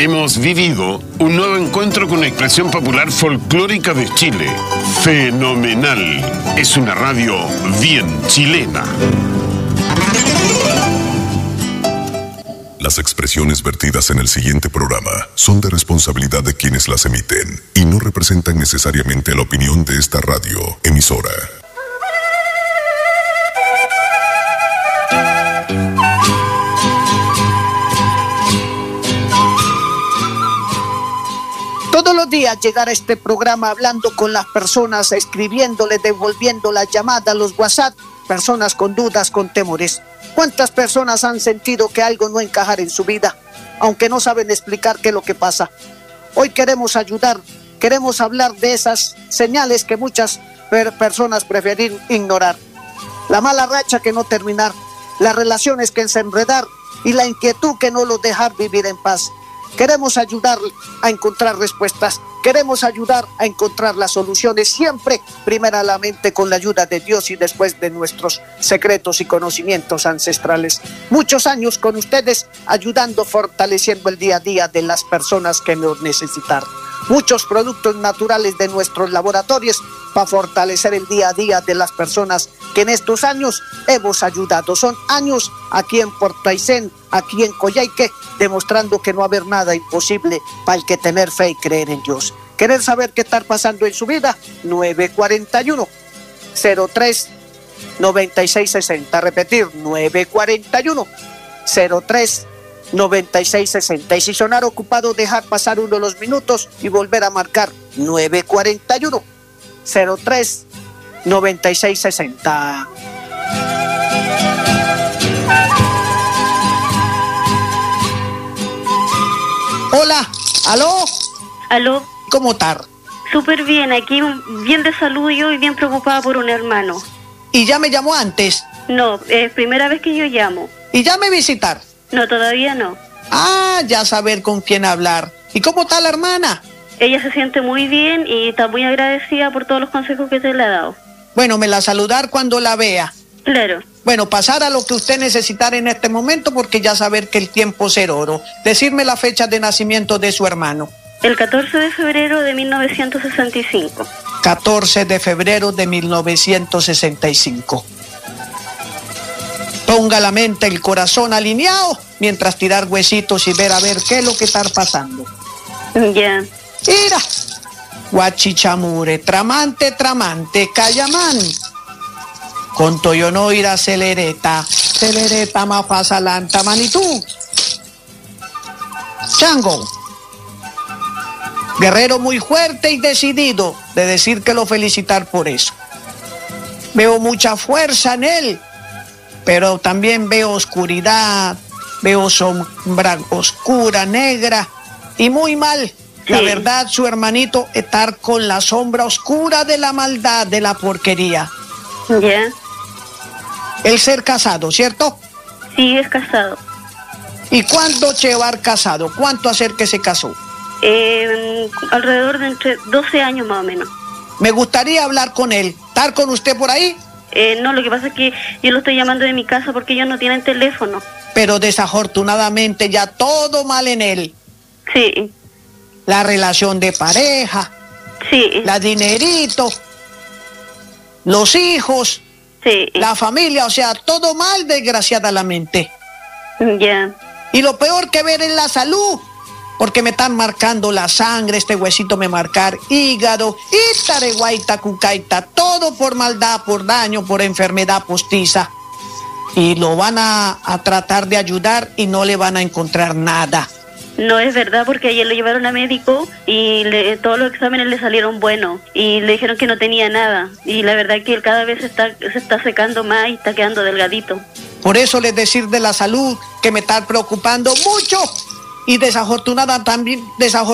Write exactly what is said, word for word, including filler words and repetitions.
Hemos vivido un nuevo encuentro con la expresión popular folclórica de Chile. Fenomenal. Es una radio bien chilena. Las expresiones vertidas en el siguiente programa son de responsabilidad de quienes las emiten y no representan necesariamente la opinión de esta radio emisora. Todos los días llegar a este programa hablando con las personas, escribiéndole, devolviendo las llamadas, los WhatsApp, personas con dudas, con temores. ¿Cuántas personas han sentido que algo no encaja en su vida, aunque no saben explicar qué es lo que pasa? Hoy queremos ayudar, queremos hablar de esas señales que muchas per- personas prefieren ignorar. La mala racha que no terminar, las relaciones que enredar y la inquietud que no los dejar vivir en paz. Queremos ayudar a encontrar respuestas, queremos ayudar a encontrar las soluciones, siempre primeramente con la ayuda de Dios y después de nuestros secretos y conocimientos ancestrales. Muchos años con ustedes ayudando, fortaleciendo el día a día de las personas que nos necesitan. Muchos productos naturales de nuestros laboratorios para fortalecer el día a día de las personas que en estos años hemos ayudado. Son años aquí en Puerto Aysén, aquí en Coyhaique, demostrando que no va a haber nada imposible para el que tener fe y creer en Dios. ¿Querer saber qué está pasando en su vida? nueve cuatro uno, cero tres, noventa y seis sesenta. Repetir, nueve cuatro uno, cero tres, noventa y seis sesenta. Y si sonar ocupado, dejar pasar uno de los minutos y volver a marcar nueve cuatro uno, cero tres, noventa y seis sesenta. Hola, aló. Aló. ¿Cómo estás? Súper bien, aquí bien de salud yo y bien preocupada por un hermano. ¿Y ya me llamó antes? No, es primera vez que yo llamo. ¿Y ya me visitar? No, todavía no. Ah, ya saber con quién hablar. ¿Y cómo está la hermana? Ella se siente muy bien y está muy agradecida por todos los consejos que te le ha dado. Bueno, me la saludar cuando la vea. Claro. Bueno, pasar a lo que usted necesitara en este momento, porque ya saber que el tiempo es oro. Decirme la fecha de nacimiento de su hermano. El catorce de febrero de mil novecientos sesenta y cinco. catorce de febrero de mil novecientos sesenta y cinco. Ponga la mente, el corazón alineado, mientras tirar huesitos y ver a ver qué es lo que está pasando. Ya. Mira, guachichamure, tramante, tramante, cayamán. Con toyono ira celereta, celereta mafasalanta, manitú. Chango. Guerrero muy fuerte y decidido de decir que lo felicitar por eso. Veo mucha fuerza en él, pero también veo oscuridad, veo sombra oscura, negra y muy mal. Sí. La verdad, su hermanito, estar con la sombra oscura de la maldad, de la porquería. Ya. Yeah. El ser casado, ¿cierto? Sí, es casado. ¿Y cuánto llevar casado? ¿Cuánto hacer que se casó? Eh, alrededor de entre doce años más o menos. Me gustaría hablar con él. ¿Estar con usted por ahí? Eh, no, lo que pasa es que yo lo estoy llamando de mi casa porque ellos no tienen teléfono. Pero desafortunadamente ya todo mal en él. Sí. La relación de pareja. Sí. La dinerito. Los hijos. Sí. La familia, o sea, todo mal desgraciadamente. Ya. Yeah. Y lo peor que ver es la salud. Porque me están marcando la sangre, este huesito me marcar hígado, y tareguaita, cucaita, todo por maldad, por daño, por enfermedad postiza. Y lo van a, a tratar de ayudar y no le van a encontrar nada. No es verdad, porque ayer lo llevaron a médico y le, todos los exámenes le salieron buenos y le dijeron que no tenía nada. Y la verdad es que él cada vez se está, se está secando más y está quedando delgadito. Por eso les decir de la salud que me está preocupando mucho. Y desafortunada también, desafortunada